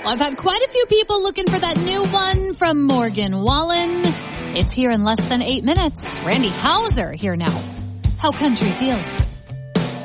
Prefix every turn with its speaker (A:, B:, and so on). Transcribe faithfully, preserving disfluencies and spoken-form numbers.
A: Well, I've had quite a few people looking for that new one from Morgan Wallen. It's here in less than eight minutes. Randy Hauser here now. How Country Feels.